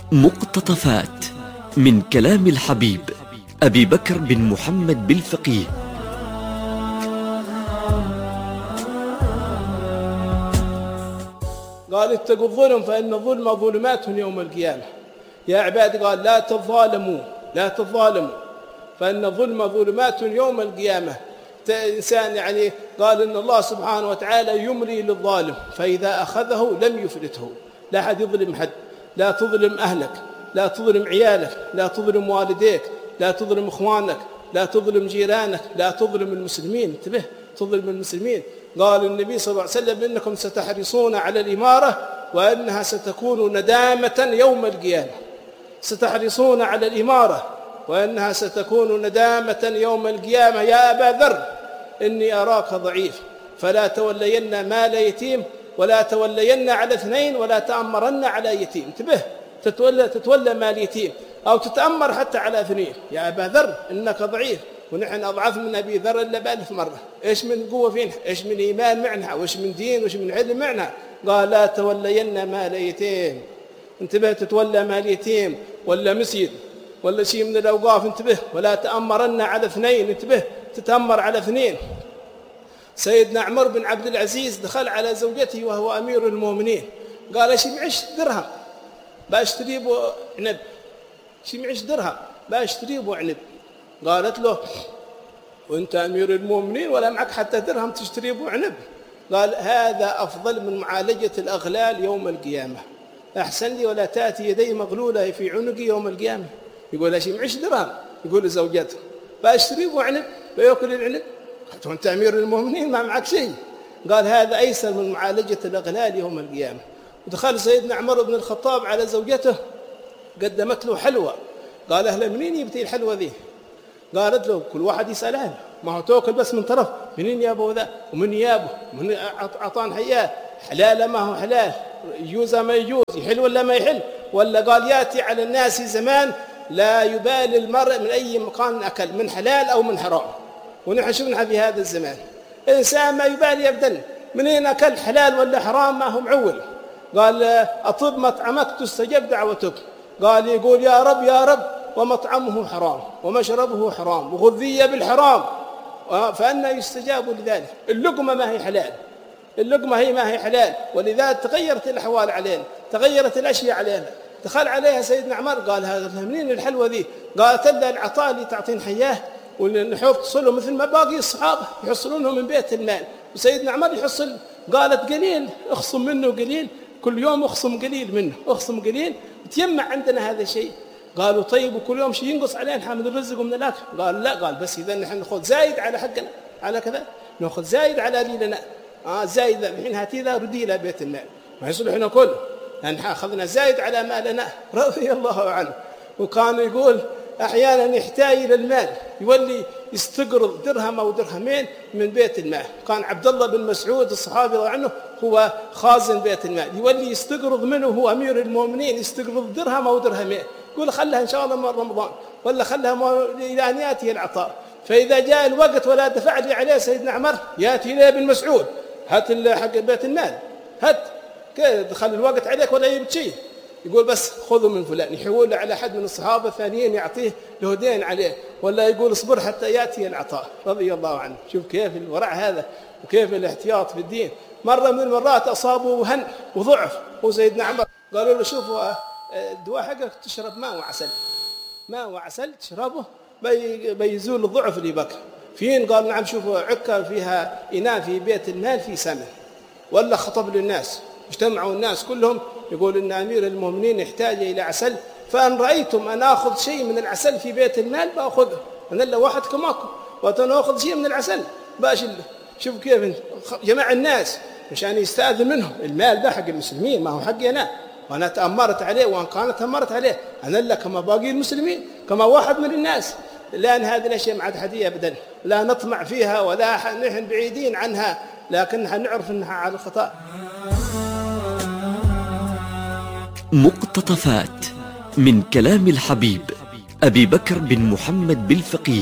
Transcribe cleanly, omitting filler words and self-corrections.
مقتطفات من كلام الحبيب أبي بكر بن محمد بالفقيه. قال اتقوا الظلم فإن الظلم ظلمات يوم القيامة. يا عبادي قال لا تظالموا فإن الظلم ظلمات يوم القيامة. إنسان يعني قال إن الله سبحانه وتعالى يملي للظالم فإذا أخذه لم يفلته. لا أحد يظلم حد، لا تظلم أهلك، لا تظلم عيالك، لا تظلم والديك، لا تظلم إخوانك، لا تظلم جيرانك، لا تظلم المسلمين. انتبه، تظلم المسلمين. قال النبي صلى الله عليه وسلم إنكم ستحرصون على الإمارة وأنها ستكون ندامة يوم القيامة. ستحرصون على الإمارة وأنها ستكون ندامة يوم القيامة. يا أبا ذر إني أراك ضعيف فلا تولين مال يتيم ولا تولين على اثنين ولا تأمرن على يتيم. انتبه، تتولى مال يتيم أو تتأمر حتى على اثنين. يا أبا ذر إنك ضعيف، ونحن أضعف من أبي ذر إلا ب1000 مرة. إيش من قوة فينا، إيش من إيمان معنا، وإيش من دين، وإيش من علم معنا. قال لا تولين مال يتيم. انتبه، تتولى مال يتيم ولا مسجد ولا شيء من الأوقاف. انتبه، ولا تأمرن على اثنين. انتبه، تتأمر على اثنين. سيدنا عمر بن عبد العزيز دخل على زوجته وهو أمير المؤمنين، قال ايش معش درهم باشتري بو عنب، ايش معش درهم باشتري بو عنب. قالت له وانت أمير المؤمنين ولا معك حتى درهم تشتري بو عنب؟ قال هذا أفضل من معالجة الأغلال يوم القيامة. أحسن لي ولا تأتي يدي مغلولة في عنقي يوم القيامة. يقول ايش معش درهم، يقول لزوجته باشتري بو عنب بيأكل العنب. وانت أمير المؤمنين ما معك شيء. قال هذا أيسر من معالجة الأغلال يوم القيامة. ودخل سيدنا عمر بن الخطاب على زوجته، قدمت له حلوى. قال أهلا، منين يبتي الحلوى ذي؟ قالت له كل واحد يسأل ما هو توكل بس من طرف، منين يابه ذا ومن يابه، من عطان حياه، حلال ما هو حلال، يجوز ما يجوز، يحل ولا ما يحل. ولا قال يأتي على الناس زمان لا يبالي المرء من أي مكان أكل، من حلال أو من حرام. ونحن شفنا في هذا الزمان إنسان ما يبالي أبدا منين أكل، حلال ولا حرام، ما هو معول. قال أطب مطعمك تستجب دعوتك. قال يقول يا رب يا رب ومطعمه حرام ومشربه حرام وغذي بالحرام، فأنا يستجاب لذلك. اللقمة ما هي حلال، اللقمة هي ما هي حلال، ولذلك تغيرت الأحوال علينا، تغيرت الأشياء علينا. دخل عليها سيدنا عمر قال هذا منين الحلوة ذي؟ قالت له العطاء اللي تعطين حياه والنحوف تصله مثل ما باقي الصحابة يحصلونه من بيت المال، وسيدنا عمر يحصل. قالت قليل اخصم منه قليل، كل يوم اخصم قليل منه، اخصم قليل تيمع عندنا هذا الشيء. قالوا طيب وكل يوم شيء ينقص علينا من الرزق ومن الاكل؟ قال لا، قال بس اذا نحن ناخذ زايد على حقنا، على كذا ناخذ زايد على ليلنا، زايد الحين هاتي ذا ردي الى بيت المال، ما يصلح لنا كله لان اخذنا زايد على مالنا رضي الله عنه. وكان يقول احيانا يحتاج الى المال، يولي يستقرض درهم او درهمين من بيت المال. كان عبد الله بن مسعود الصحابي رضي الله عنه هو خازن بيت المال، يولي يستقرض منه، هو امير المؤمنين، يستقرض درهم او درهمين، يقول خلها ان شاء الله من رمضان ولا خلها الى ان ياتي العطاء. فاذا جاء الوقت ولا دفع لي عليه سيدنا عمر، ياتي اليه بن مسعود هات حق بيت المال، هات دخل الوقت عليك ولا يجيب شيء، يقول بس خذوا من فلان، يحول على أحد من الصحابة الثانيين يعطيه له دين عليه، ولا يقول اصبر حتى يأتي العطاء رضي الله عنه. شوف كيف الورع هذا وكيف الاحتياط في الدين. مرة من المرات أصابه وهن وضعف وسيدنا عمر قالوا له شوفوا الدواء حقك تشرب ماء وعسل، ماء وعسل تشربه بيزول الضعف اللي بك فين. قال نعم. شوفوا عكا فيها إناء في بيت المال في سمن، ولا خطب للناس، اجتمعوا الناس كلهم يقول إن أمير المؤمنين يحتاج إلى عسل، فأن رأيتم أن أخذ شيء من العسل في بيت المال بأخذه، أنا إلا واحد كماكم وأخذ شيء من العسل باشل. شوف كيف جمع الناس مشان يستأذن منهم. المال ده حق المسلمين ما هو حقي أنا، وأنا تأمرت عليه وأن كانت تأمرت عليه، أنا إلا كما باقي المسلمين كما واحد من الناس. لأن هذه الأشياء ما عاد حدية أبدا، لا نطمع فيها ولا نحن بعيدين عنها، لكن نعرف أنها على الخطأ. مقتطفات من كلام الحبيب أبي بكر بن محمد بالفقيه.